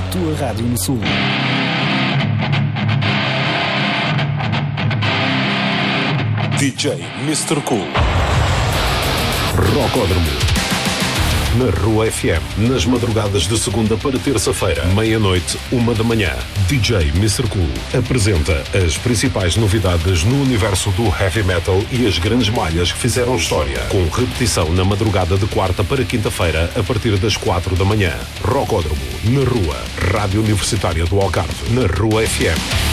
tua rádio no Sul. DJ Mr. Cool. Rocódromo. Na Rua FM, nas madrugadas de segunda para terça-feira, meia-noite, 1 da manhã. DJ Mr. Cool apresenta as principais novidades no universo do heavy metal e as grandes malhas que fizeram história, com repetição na madrugada de quarta para quinta-feira, a partir das 4 da manhã. Rocódromo, na Rua, Rádio Universitária do Algarve, na Rua FM.